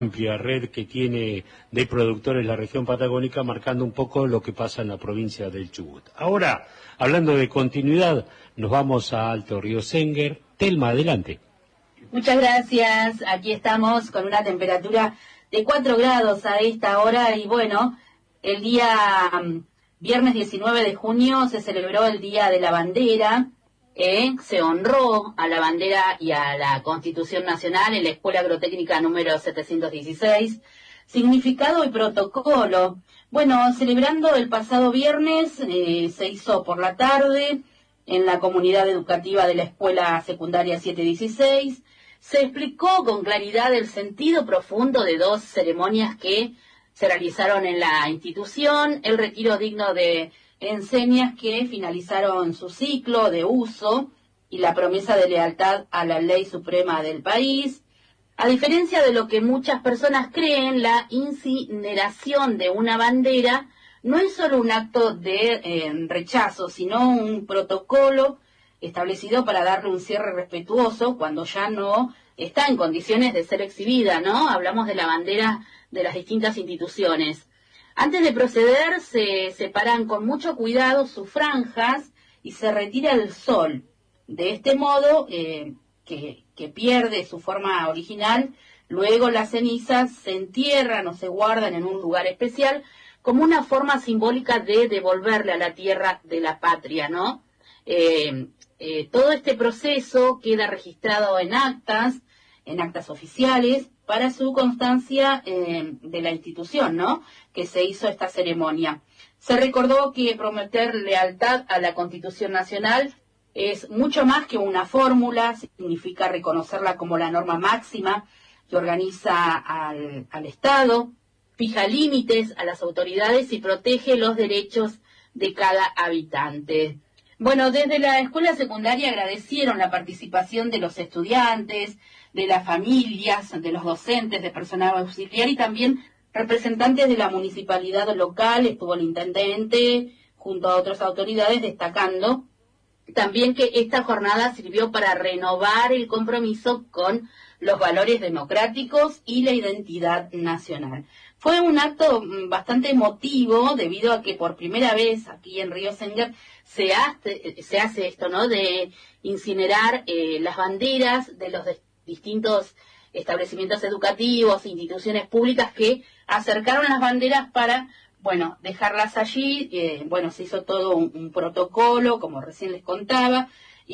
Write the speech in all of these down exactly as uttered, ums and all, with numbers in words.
amplia red que tiene de productores la región patagónica, marcando un poco lo que pasa en la provincia del Chubut. Ahora, hablando de continuidad, nos vamos a Alto Río Sénguer. Telma, adelante. Muchas gracias. Aquí estamos con una temperatura de cuatro grados a esta hora y bueno, el día um, viernes diecinueve de junio se celebró el Día de la Bandera. Eh, se honró a la bandera y a la Constitución Nacional en la Escuela Agrotécnica número setecientos dieciséis. Significado y protocolo. Bueno, celebrando el pasado viernes, eh, se hizo por la tarde en la comunidad educativa de la Escuela Secundaria setecientos dieciséis. Se explicó con claridad el sentido profundo de dos ceremonias que se realizaron en la institución, el retiro digno de enseñas que finalizaron su ciclo de uso y la promesa de lealtad a la ley suprema del país. A diferencia de lo que muchas personas creen, la incineración de una bandera no es solo un acto de eh, rechazo, sino un protocolo establecido para darle un cierre respetuoso cuando ya no está en condiciones de ser exhibida, ¿no? Hablamos de la bandera de las distintas instituciones. Antes de proceder, se separan con mucho cuidado sus franjas y se retira el sol. De este modo, eh, que, que pierde su forma original, luego las cenizas se entierran o se guardan en un lugar especial como una forma simbólica de devolverle a la tierra de la patria, ¿no? Eh, eh, todo este proceso queda registrado en actas, en actas oficiales, para su constancia eh, de la institución, ¿no?, que se hizo esta ceremonia. Se recordó que prometer lealtad a la Constitución Nacional es mucho más que una fórmula, significa reconocerla como la norma máxima que organiza al, al Estado, fija límites a las autoridades y protege los derechos de cada habitante. Bueno, desde la escuela secundaria agradecieron la participación de los estudiantes, de las familias, de los docentes, de personal auxiliar y también representantes de la municipalidad local. Estuvo el intendente junto a otras autoridades, destacando también que esta jornada sirvió para renovar el compromiso con los valores democráticos y la identidad nacional. Fue un acto bastante emotivo debido a que por primera vez aquí en Río Sénguer se hace, se hace esto, ¿no?, de incinerar eh, las banderas de los de distintos establecimientos educativos, instituciones públicas que acercaron las banderas para, bueno, dejarlas allí. Eh, bueno, se hizo todo un, un protocolo, como recién les contaba,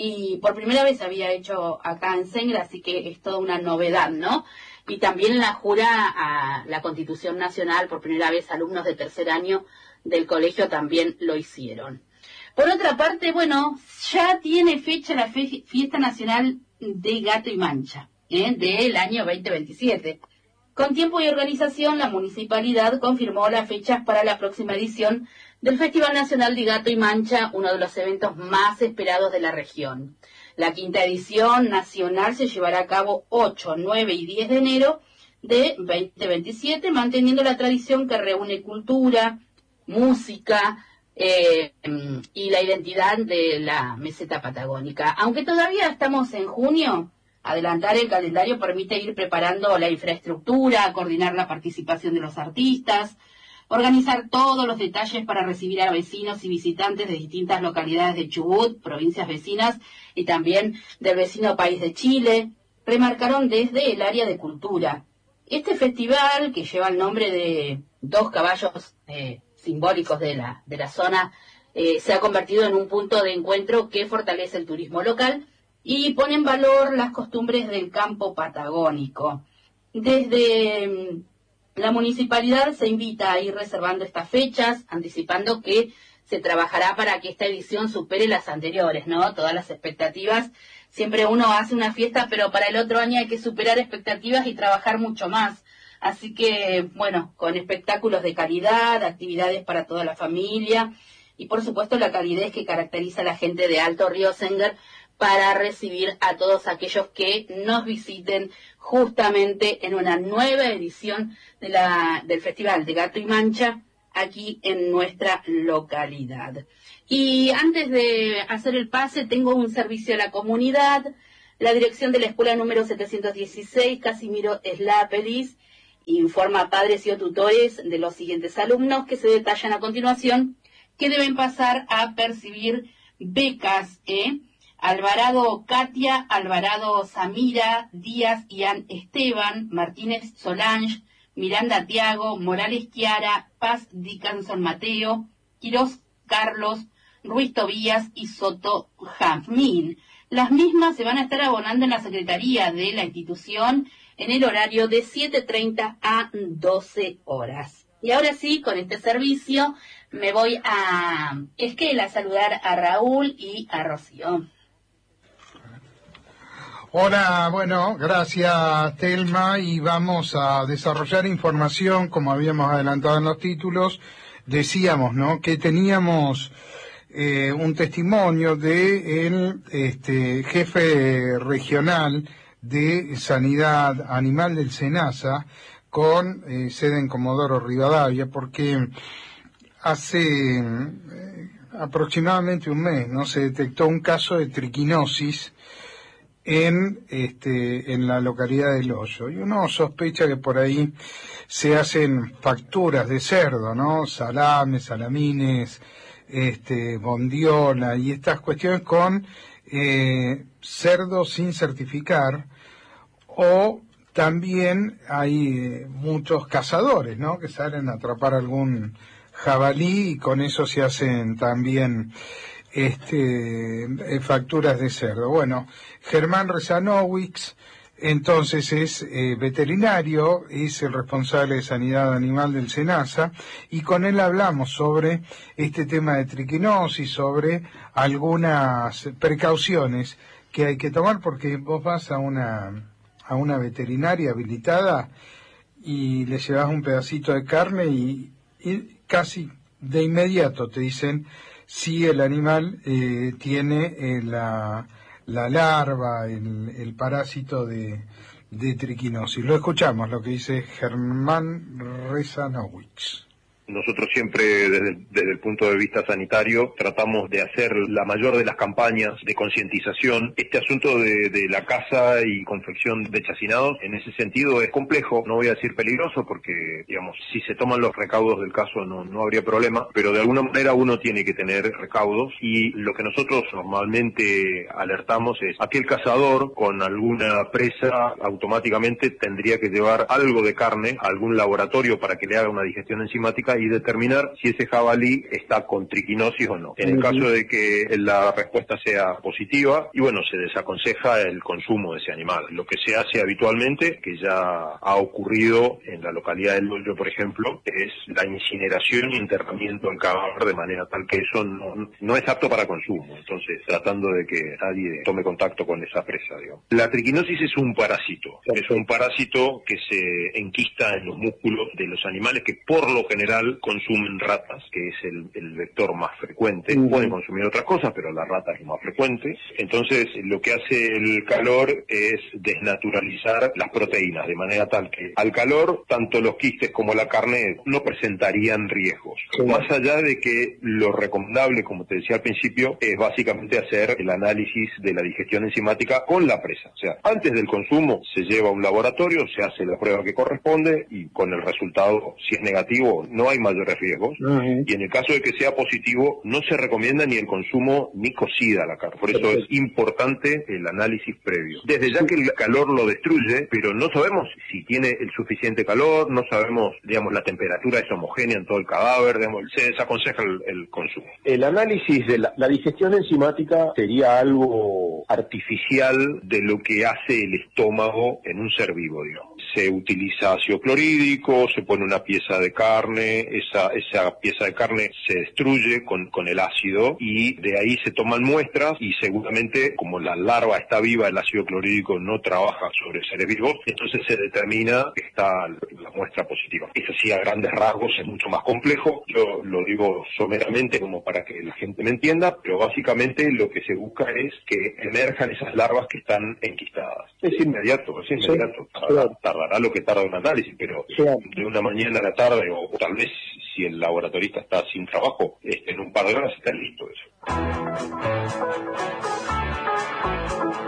y por primera vez había hecho acá en Sénguer, así que es toda una novedad, ¿no? Y también la jura a la Constitución Nacional, por primera vez alumnos de tercer año del colegio también lo hicieron. Por otra parte, bueno, ya tiene fecha la fe, Fiesta Nacional de Gato y Mancha, ¿eh?, del año veinte veintisiete. Con tiempo y organización, la municipalidad confirmó las fechas para la próxima edición del Festival Nacional de Gato y Mancha, uno de los eventos más esperados de la región. La quinta edición nacional se llevará a cabo ocho, nueve y diez de enero de veinte veintisiete, manteniendo la tradición que reúne cultura, música, Eh, y la identidad de la meseta patagónica. Aunque todavía estamos en junio, adelantar el calendario permite ir preparando la infraestructura, coordinar la participación de los artistas, organizar todos los detalles para recibir a vecinos y visitantes de distintas localidades de Chubut, provincias vecinas y también del vecino país de Chile, remarcaron desde el área de cultura. Este festival, que lleva el nombre de dos caballos eh, simbólicos de la, de la zona, eh, se ha convertido en un punto de encuentro que fortalece el turismo local y pone en valor las costumbres del campo patagónico. Desde mm, la municipalidad se invita a ir reservando estas fechas, anticipando que se trabajará para que esta edición supere las anteriores, ¿no? Todas las expectativas. Siempre uno hace una fiesta, pero para el otro año hay que superar expectativas y trabajar mucho más. Así que, bueno, con espectáculos de calidad, actividades para toda la familia y, por supuesto, la calidez que caracteriza a la gente de Alto Río Sénguer para recibir a todos aquellos que nos visiten justamente en una nueva edición de la, del Festival de Gato y Mancha aquí en nuestra localidad. Y antes de hacer el pase, tengo un servicio a la comunidad. La dirección de la escuela número setecientos dieciséis, Casimiro Slápelis, informa padres y o tutores de los siguientes alumnos que se detallan a continuación, que deben pasar a percibir becas, ¿eh? Alvarado Katia, Alvarado Samira, Díaz Ian Esteban, Martínez Solange, Miranda Tiago, Morales Kiara, Paz Dickinson Mateo, Quirós Carlos, Ruiz Tobías y Soto Jazmín. Las mismas se van a estar abonando en la Secretaría de la institución en el horario de siete treinta a doce horas. Y ahora sí, con este servicio, me voy a Esquel a saludar a Raúl y a Rocío. Hola, bueno, gracias Telma, y vamos a desarrollar información, como habíamos adelantado en los títulos. Decíamos, ¿no?, que teníamos eh, un testimonio de el este, jefe regional de Sanidad Animal del SENASA, con eh, sede en Comodoro Rivadavia, porque hace eh, aproximadamente un mes, ¿no?, se detectó un caso de triquinosis en este en la localidad del Hoyo, y uno sospecha que por ahí se hacen facturas de cerdo, ¿no?, salames, salamines, este bondiola y estas cuestiones con eh, cerdo sin certificar, o también hay eh, muchos cazadores, ¿no?, que salen a atrapar algún jabalí y con eso se hacen también este eh, facturas de cerdo. Bueno, Germán Rezanowicz entonces es eh, veterinario, es el responsable de sanidad animal del SENASA, y con él hablamos sobre este tema de triquinosis, sobre algunas precauciones que hay que tomar, porque vos vas a una a una veterinaria habilitada y le llevas un pedacito de carne y, y casi de inmediato te dicen si el animal eh, tiene eh, la, la larva, el, el parásito de, de triquinosis. Lo escuchamos, lo que dice Germán Rezanowicz. Nosotros siempre, desde el, desde el punto de vista sanitario, tratamos de hacer la mayor de las campañas de concientización. Este asunto de, de la caza y confección de chacinados, en ese sentido, es complejo. No voy a decir peligroso, porque, digamos, si se toman los recaudos del caso no, no habría problema, pero de alguna manera uno tiene que tener recaudos, y lo que nosotros normalmente alertamos es aquel cazador con alguna presa automáticamente tendría que llevar algo de carne a algún laboratorio para que le haga una digestión enzimática y determinar si ese jabalí está con triquinosis o no. En el caso de que la respuesta sea positiva, y bueno, se desaconseja el consumo de ese animal. Lo que se hace habitualmente, que ya ha ocurrido en la localidad del Hoyo, por ejemplo, es la incineración y enterramiento del cadáver, de manera tal que eso no, no es apto para consumo. Entonces, tratando de que nadie tome contacto con esa presa, digamos. La triquinosis es un parásito. Es un parásito que se enquista en los músculos de los animales, que por lo general consumen ratas, que es el, el vector más frecuente. Uh-huh. Pueden consumir otras cosas, pero la rata es lo más frecuente. Entonces, lo que hace el calor es desnaturalizar las proteínas, de manera tal que al calor, tanto los quistes como la carne no presentarían riesgos. Sí. Más allá de que lo recomendable, como te decía al principio, es básicamente hacer el análisis de la digestión enzimática con la presa. O sea, antes del consumo se lleva a un laboratorio, se hace la prueba que corresponde, y con el resultado, si es negativo, no hay mayores riesgos, uh-huh. Y en el caso de que sea positivo, no se recomienda ni el consumo ni cocida la carne. Por eso Perfecto. Es importante el análisis previo. Desde ya que el calor lo destruye, pero no sabemos si tiene el suficiente calor, no sabemos, digamos, la temperatura es homogénea en todo el cadáver, digamos, se desaconseja el, el consumo. El análisis de la, la digestión enzimática sería algo artificial de lo que hace el estómago en un ser vivo, digamos. Se utiliza ácido clorhídrico, se pone una pieza de carne, esa esa pieza de carne se destruye con, con el ácido, y de ahí se toman muestras, y seguramente, como la larva está viva, el ácido clorhídrico no trabaja sobre seres vivos, entonces se determina que está la muestra positiva. Eso sí, a grandes rasgos es mucho más complejo. Yo lo digo someramente como para que la gente me entienda, pero básicamente lo que se busca es que emerjan esas larvas que están enquistadas. Es inmediato, es inmediato. Sí, tardará, tardará lo que tarda un análisis, pero sí, de una mañana a la tarde, o, o tal vez si el laboratorista está sin trabajo, este, en un par de horas está listo eso.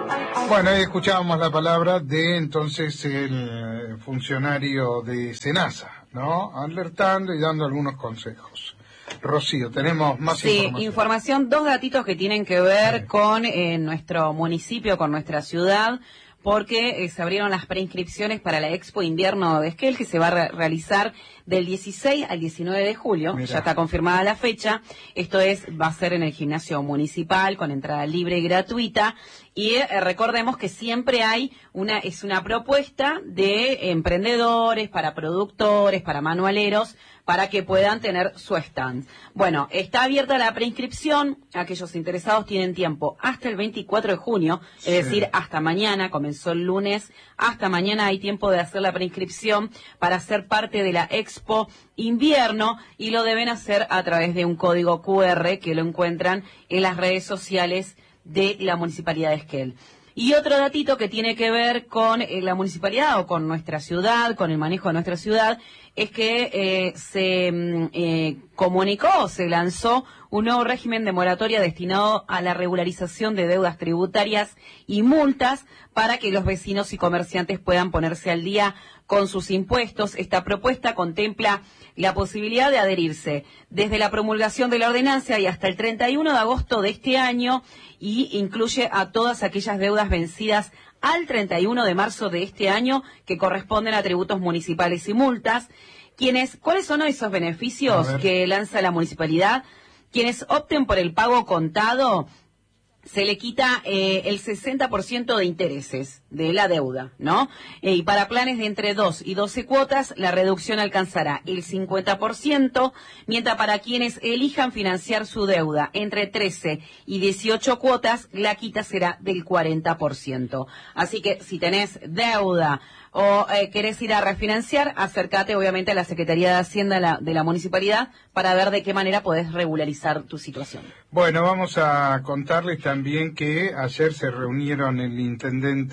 Bueno, ahí escuchábamos la palabra de entonces el funcionario de SENASA, ¿no? Alertando y dando algunos consejos. Rocío, tenemos más sí, información. Sí, información, dos gatitos que tienen que ver sí. con eh, nuestro municipio, con nuestra ciudad, porque eh, se abrieron las preinscripciones para la Expo Invierno de Esquel, que se va a re realizar del dieciséis al diecinueve de julio. Mirá. Ya está confirmada la fecha. Esto es, va a ser en el gimnasio municipal, con entrada libre y gratuita. Y eh, recordemos que siempre hay una, es una propuesta de emprendedores, para productores, para manualeros, para que puedan tener su stand. Bueno, está abierta la preinscripción, aquellos interesados tienen tiempo hasta el veinticuatro de junio, sí. es decir, hasta mañana, comenzó el lunes, hasta mañana hay tiempo de hacer la preinscripción para ser parte de la Expo Invierno, y lo deben hacer a través de un código cu erre que lo encuentran en las redes sociales de la Municipalidad de Esquel. Y otro datito que tiene que ver con eh, la municipalidad o con nuestra ciudad, con el manejo de nuestra ciudad, es que eh, se eh, comunicó, se lanzó un nuevo régimen de moratoria destinado a la regularización de deudas tributarias y multas para que los vecinos y comerciantes puedan ponerse al día con sus impuestos. Esta propuesta contempla la posibilidad de adherirse desde la promulgación de la ordenanza y hasta el treinta y uno de agosto de este año, y incluye a todas aquellas deudas vencidas al treinta y uno de marzo de este año que corresponden a tributos municipales y multas. Quienes, ¿cuáles son esos beneficios que lanza la municipalidad? Quienes opten por el pago contado, se le quita eh, el sesenta por ciento de intereses de la deuda, ¿no? Eh, y para planes de entre dos y doce cuotas, la reducción alcanzará el cincuenta por ciento, mientras para quienes elijan financiar su deuda entre trece y dieciocho cuotas, la quita será del cuarenta por ciento. Así que si tenés deuda o eh, querés ir a refinanciar, acércate obviamente a la Secretaría de Hacienda de la, de la Municipalidad para ver de qué manera podés regularizar tu situación. Bueno, vamos a contarles también que ayer se reunieron el intendente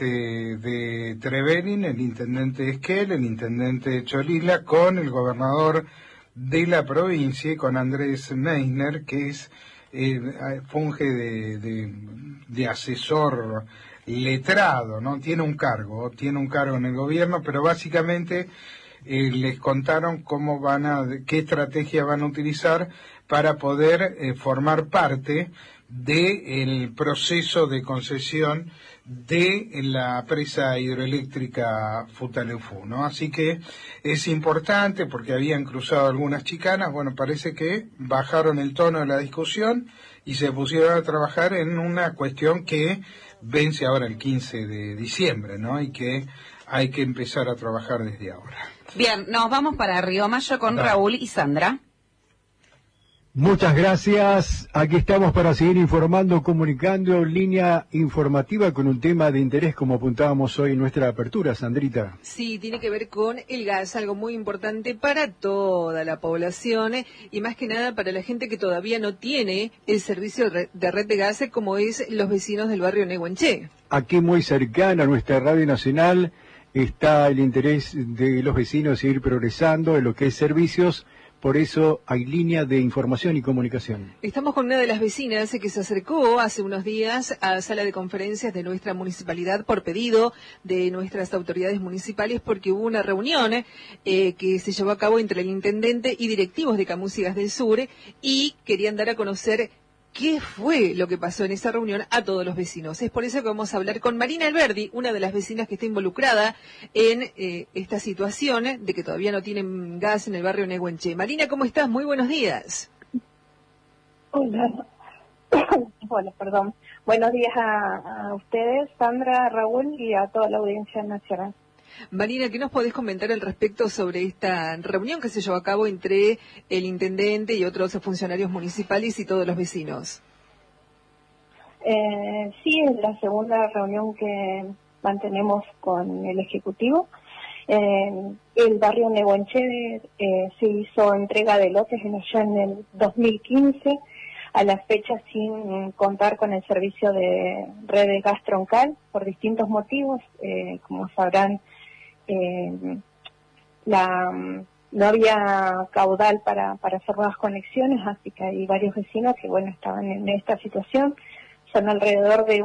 de Trevelin, el intendente de Esquel, el intendente de Cholila, con el gobernador de la provincia y con Andrés Meisner, que es eh, funge de, de, de asesor letrado, ¿no? Tiene un cargo, tiene un cargo en el gobierno, pero básicamente eh, les contaron cómo van a, qué estrategia van a utilizar para poder eh, formar parte del proceso de concesión de la presa hidroeléctrica Futaleufú, ¿no? Así que es importante porque habían cruzado algunas chicanas. Bueno, parece que bajaron el tono de la discusión y se pusieron a trabajar en una cuestión que vence ahora el quince de diciembre, ¿no? Y que hay que empezar a trabajar desde ahora. Bien, nos vamos para Río Mayo con Dale. Raúl y Sandra. Muchas gracias. Aquí estamos para seguir informando, comunicando, línea informativa con un tema de interés como apuntábamos hoy en nuestra apertura, Sandrita. Sí, tiene que ver con el gas, algo muy importante para toda la población y más que nada para la gente que todavía no tiene el servicio de red de gas, como es los vecinos del barrio Nehuenché. Aquí muy cercana a nuestra Radio Nacional está el interés de los vecinos seguir progresando en lo que es servicios. Por eso hay línea de información y comunicación. Estamos con una de las vecinas que se acercó hace unos días a la sala de conferencias de nuestra municipalidad por pedido de nuestras autoridades municipales, porque hubo una reunión eh, que se llevó a cabo entre el intendente y directivos de Camúsigas del Sur y querían dar a conocer qué fue lo que pasó en esa reunión a todos los vecinos. Es por eso que vamos a hablar con Marina Alberdi, una de las vecinas que está involucrada en eh, esta situación de que todavía no tienen gas en el barrio Nehuenché. Marina, ¿cómo estás? Muy buenos días. Hola. Hola, perdón. Buenos días a, a ustedes, Sandra, Raúl y a toda la audiencia nacional. Marina, ¿qué nos podés comentar al respecto sobre esta reunión que se llevó a cabo entre el intendente y otros funcionarios municipales y todos los vecinos? Eh, sí, es la segunda reunión que mantenemos con el Ejecutivo. Eh, el barrio Nehuenché eh, se hizo entrega de lotes en, allá en el dos mil quince, a la fecha sin contar con el servicio de red de gas troncal por distintos motivos. Eh, como sabrán, Eh, la, no había caudal para, para hacer nuevas conexiones, así que hay varios vecinos que, bueno, estaban en esta situación. Son alrededor de unas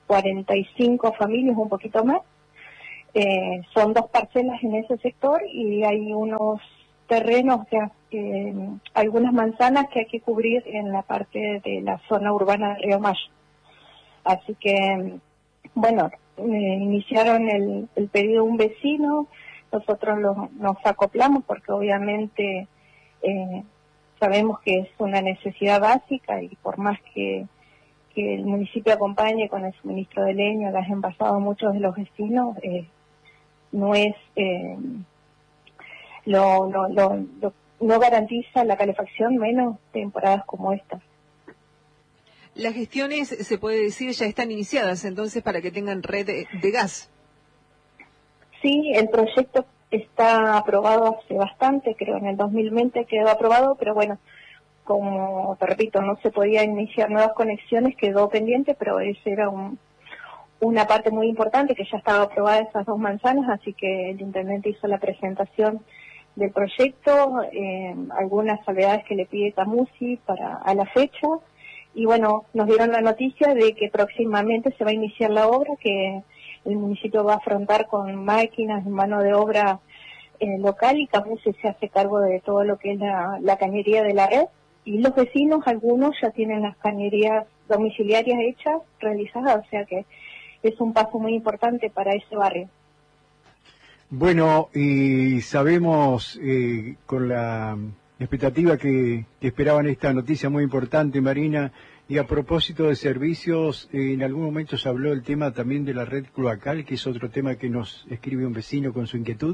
cuarenta y cinco familias, un poquito más. Eh, son dos parcelas en ese sector y hay unos terrenos, o sea, eh, algunas manzanas que hay que cubrir en la parte de la zona urbana de Río Mayo. Así que, bueno, eh, iniciaron el, el pedido de un vecino, nosotros lo, nos acoplamos porque obviamente eh, sabemos que es una necesidad básica y por más que, que el municipio acompañe con el suministro de leña, gas envasado a muchos de los vecinos, eh, no es... Eh, Lo, lo, lo, lo, no garantiza la calefacción, menos temporadas como esta. Las gestiones, se puede decir, ya están iniciadas, entonces, para que tengan red de, de gas. Sí, el proyecto está aprobado hace bastante, creo en el dos mil veinte quedó aprobado, pero bueno, como te repito, no se podía iniciar nuevas conexiones, quedó pendiente, pero esa era un, una parte muy importante, que ya estaba aprobada esas dos manzanas, así que el intendente hizo la presentación del proyecto, eh, algunas salvedades que le pide Camusi para a la fecha, y bueno, nos dieron la noticia de que próximamente se va a iniciar la obra, que el municipio va a afrontar con máquinas y mano de obra eh, local, y Camusi se hace cargo de todo lo que es la, la cañería de la red, y los vecinos, algunos ya tienen las cañerías domiciliarias hechas, realizadas, o sea que es un paso muy importante para ese barrio. Bueno, y sabemos eh, con la expectativa que, que esperaban esta noticia muy importante, Marina, y a propósito de servicios, eh, en algún momento se habló del tema también de la red cloacal, que es otro tema que nos escribe un vecino con su inquietud.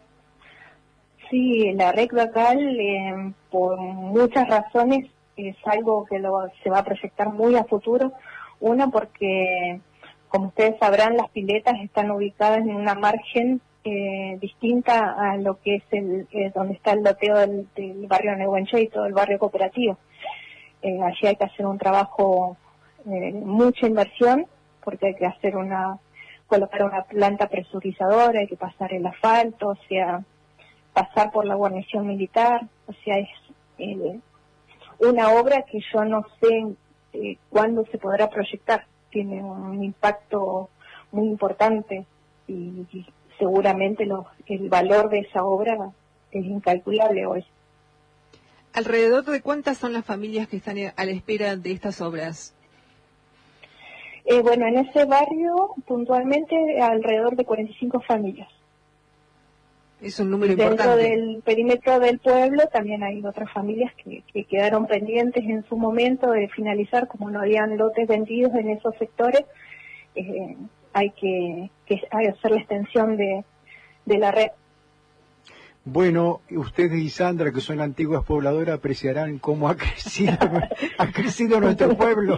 Sí, la red cloacal, eh, por muchas razones, es algo que lo, se va a proyectar muy a futuro. Una, porque, como ustedes sabrán, las piletas están ubicadas en una margen Eh, distinta a lo que es el eh, donde está el loteo del, del barrio Nehuenche y todo el barrio cooperativo. Eh, allí hay que hacer un trabajo, eh, mucha inversión, porque hay que hacer una, colocar una planta presurizadora, hay que pasar el asfalto, o sea, pasar por la guarnición militar, o sea, es eh, una obra que yo no sé eh, cuándo se podrá proyectar. Tiene un impacto muy importante y, y seguramente los, el valor de esa obra es incalculable hoy. ¿Alrededor de cuántas son las familias que están a la espera de estas obras? Eh, bueno, en ese barrio, puntualmente, alrededor de cuarenta y cinco familias. Es un número Dentro importante. Dentro del perímetro del pueblo también hay otras familias que, que quedaron pendientes en su momento de finalizar, como no habían lotes vendidos en esos sectores, eh, hay que, que hacer la extensión de, de la red. Bueno, ustedes y Sandra, que son antiguas pobladoras, apreciarán cómo ha crecido, ha crecido nuestro pueblo.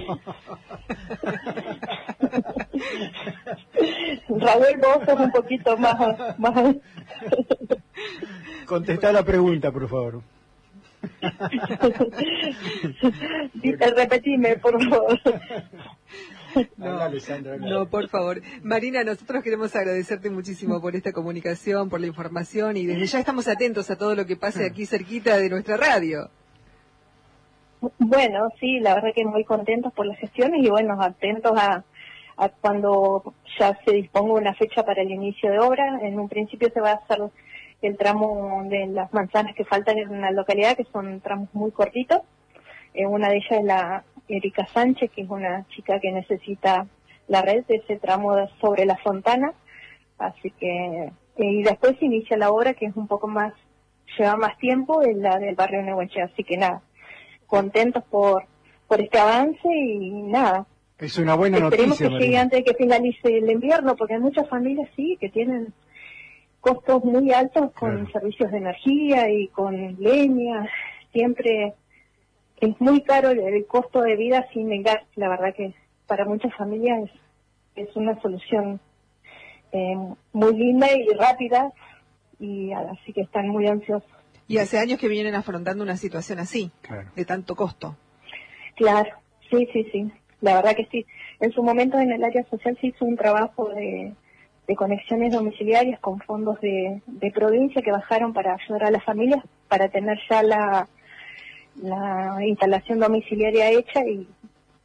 Raúl, vos sos un poquito más... más... Contestá la pregunta, por favor. Repetime, por favor. No, no, por favor. Marina, nosotros queremos agradecerte muchísimo por esta comunicación, por la información, y desde ya estamos atentos a todo lo que pase aquí cerquita de nuestra radio. Bueno, sí, la verdad que muy contentos por las gestiones y bueno, atentos a, a cuando ya se disponga una fecha para el inicio de obra. En un principio se va a hacer el tramo de las manzanas que faltan en la localidad, que son tramos muy cortitos. Eh, una de ellas es la Erika Sánchez, que es una chica que necesita la red de ese tramo de sobre la Fontana, así que, eh, y después se inicia la obra, que es un poco más, lleva más tiempo, en la del barrio Nehuenche, así que nada, contentos por, por este avance y nada. Es una buena Esperemos noticia, que llegue Marina. antes de que finalice el invierno, porque hay muchas familias sí que tienen costos muy altos con Claro. servicios de energía y con leña, siempre es muy caro el, el costo de vida sin el gas. La verdad que para muchas familias es, es una solución eh, muy linda y rápida, y así que están muy ansiosos. Y hace años que vienen afrontando una situación así, Claro. de tanto costo. Claro, sí, sí, sí, la verdad que sí. En su momento en el área social se hizo un trabajo de, de conexiones domiciliarias con fondos de, de provincia que bajaron para ayudar a las familias, para tener ya la, la instalación domiciliaria hecha, y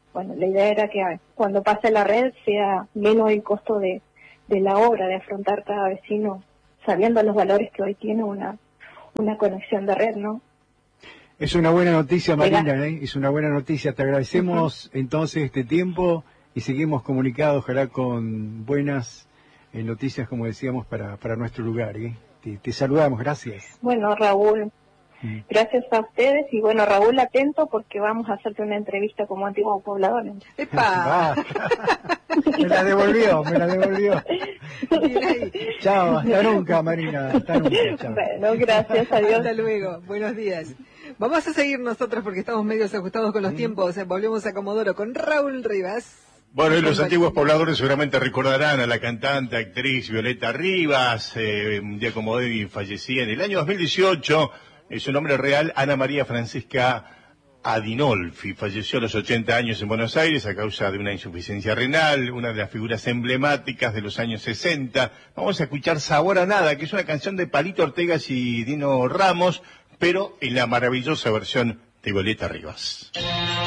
bueno, la idea era que cuando pase la red sea menos el costo de, de la obra, de afrontar cada vecino, sabiendo los valores que hoy tiene una, una conexión de red, ¿no? Es una buena noticia, Marina, ¿eh? Es una buena noticia. Te agradecemos uh-huh. entonces este tiempo y seguimos comunicados, ojalá con buenas eh, noticias, como decíamos, para, para nuestro lugar, ¿eh? Te, te saludamos, gracias. Bueno, Raúl, mm. gracias a ustedes y bueno, Raúl, atento porque vamos a hacerte una entrevista como antiguo poblador. ¡Epa! me la devolvió, me la devolvió. Chao, hasta nunca, Marina, hasta nunca. Chao. Bueno, gracias, adiós. Hasta luego, buenos días. Vamos a seguir nosotros porque estamos medio ajustados con los mm. tiempos. Volvemos a Comodoro con Raúl Rivas. Bueno, y los antiguos pobladores seguramente recordarán a la cantante, actriz Violeta Rivas, eh, un día como hoy fallecía en el año dos mil dieciocho, eh, su nombre real, Ana María Francisca Adinolfi, falleció a los ochenta años en Buenos Aires a causa de una insuficiencia renal, una de las figuras emblemáticas de los años sesenta. Vamos a escuchar Sabor a Nada, que es una canción de Palito Ortegas y Dino Ramos, pero en la maravillosa versión de Violeta Rivas.